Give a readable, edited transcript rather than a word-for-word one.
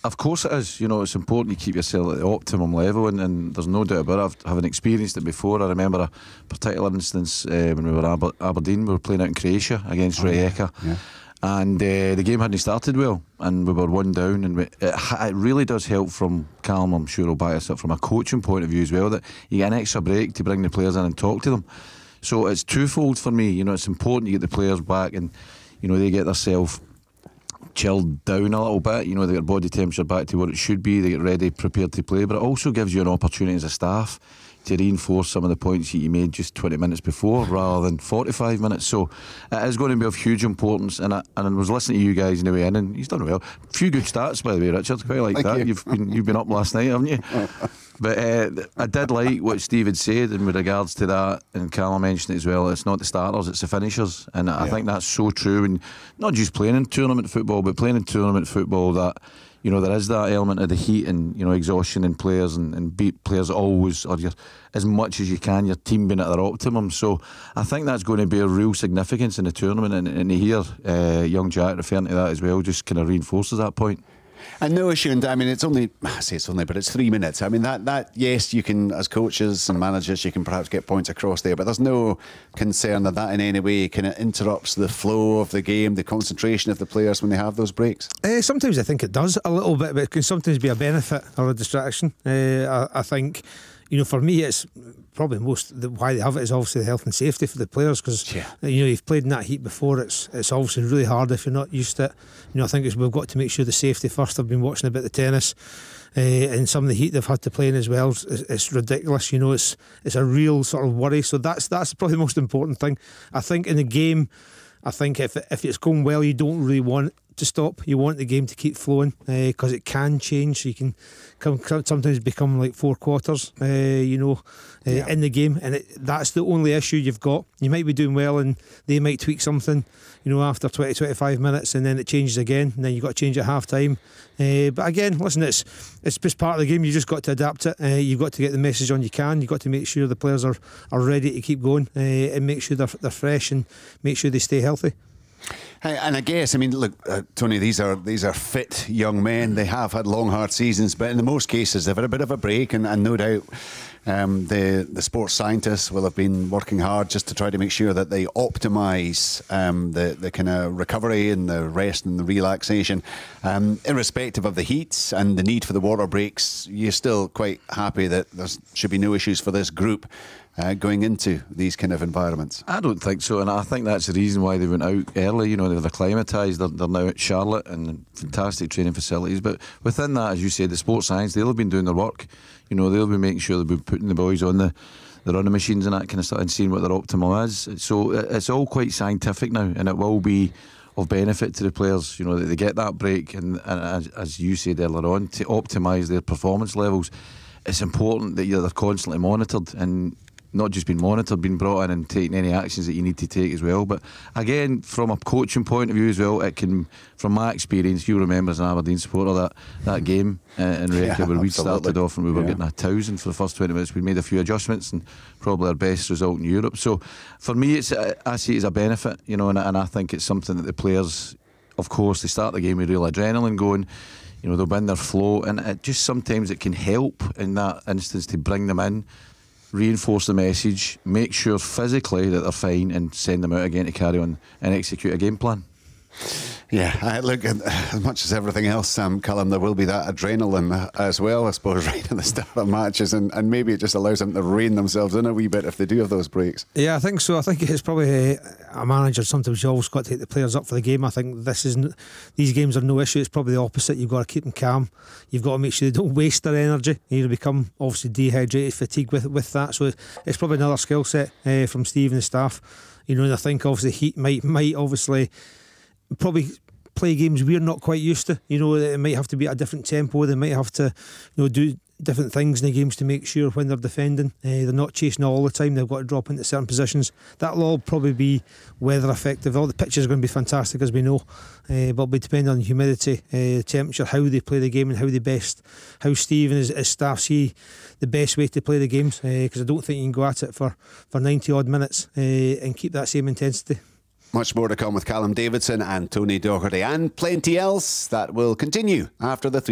Of course it is. It's important you keep yourself at the optimum level, and there's no doubt about it. Having experienced it before, I remember a particular instance when we were at Aberdeen. We were playing out in Croatia against Rijeka, and the game hadn't started well, and we were 1 down. And it really does help from Callum, I'm sure he'll back us up, from a coaching point of view as well, that you get an extra break to bring the players in and talk to them. So it's twofold for me. It's important you get the players back, and they get themselves chilled down a little bit. They get their body temperature back to where it should be. They get ready, prepared to play. But it also gives you an opportunity as a staff to reinforce some of the points that you made just 20 minutes before rather than 45 minutes. So it is going to be of huge importance. And I was listening to you guys in the way in, and he's done well. A few good stats, by the way, Richard. Quite like that. You've been up last night, haven't you? But I did like what Steve had said in regards to that, and Callum mentioned it as well. It's not the starters, it's the finishers, and I think that's so true. And not just playing in tournament football, but playing in tournament football, that there is that element of the heat and exhaustion in players, and beat players always, or as much as you can, your team being at their optimum. So I think that's going to be a real significance in the tournament, and to hear young Jack referring to that as well just kind of reinforces that point. And no issue, and I mean, but it's 3 minutes. I mean, that yes, you can, as coaches and managers, you can perhaps get points across there, but there's no concern that in any way kind of interrupts the flow of the game, the concentration of the players when they have those breaks. Sometimes I think it does a little bit, but it can sometimes be a benefit or a distraction. I think, for me, it's probably why they have it is obviously the health and safety for the players, because you've played in that heat before. It's obviously really hard if you're not used to it. I think we've got to make sure the safety first. I've been watching a bit of the tennis, and some of the heat they've had to play in as well. It's ridiculous. It's a real sort of worry. So that's probably the most important thing. I think in the game, I think if it's going well, you don't really want to stop. You want the game to keep flowing, because it can change. You can sometimes become like 4 quarters in the game, and that's the only issue you've got. You might be doing well and they might tweak something after 20-25 minutes, and then it changes again, and then you've got to change at half time. But again, listen, it's just part of the game. You just got to adapt it. You've got to get the message on. You've got to make sure the players are ready to keep going, and make sure they're fresh, and make sure they stay healthy. And I guess, look, Tony, these are fit young men. They have had long, hard seasons, but in the most cases they've had a bit of a break, and no doubt the sports scientists will have been working hard just to try to make sure that they optimise the kind of recovery and the rest and the relaxation. Irrespective of the heats and the need for the water breaks, you're still quite happy that there should be no issues for this group going into these kind of environments. I don't think so, and I think that's the reason why they went out early. They've acclimatised. They're now at Charlotte, and fantastic training facilities. But within that, as you said, the sports science, they'll have been doing their work. They'll be making sure they'll be putting the boys on the running machines and that kind of stuff, and seeing what their optimal is. So it's all quite scientific now, and it will be of benefit to the players. That they get that break, and as you said earlier on, to optimise their performance levels. It's important that they're constantly monitored, and not just being monitored, being brought in and taking any actions that you need to take as well. But again, from a coaching point of view as well, it can, from my experience, you remember as an Aberdeen supporter that game in Rijeka where we started off and we were getting 1,000 for the first 20 minutes. We made a few adjustments and probably our best result in Europe. So for me, I see it as a benefit, and I think it's something that the players, of course, they start the game with real adrenaline going. They'll be in their flow, and it just sometimes it can help in that instance to bring them in, reinforce the message, make sure physically that they're fine, and send them out again to carry on and execute a game plan. Yeah, look, as much as everything else, Callum, there will be that adrenaline as well, I suppose, right at the start of matches, and maybe it just allows them to rein themselves in a wee bit if they do have those breaks. Yeah, I think so. I think it's probably a manager, sometimes you always got to take the players up for the game. I think these games are no issue. It's probably the opposite. You've got to keep them calm. You've got to make sure they don't waste their energy. You become obviously dehydrated, fatigued with that. So it's probably another skill set from Steve and the staff. And I think obviously heat might obviously probably play games we're not quite used to. It might have to be at a different tempo. They might have to do different things in the games to make sure when they're defending they're not chasing all the time. They've got to drop into certain positions. That'll all probably be weather effective. All the pitches are going to be fantastic, as we know, but it'll be depending on humidity, temperature, how they play the game, and how Steve and his staff see the best way to play the games, because I don't think you can go at it for 90 odd minutes and keep that same intensity. Much more to come with Callum Davidson and Tony Docherty, and plenty else that will continue after the 3.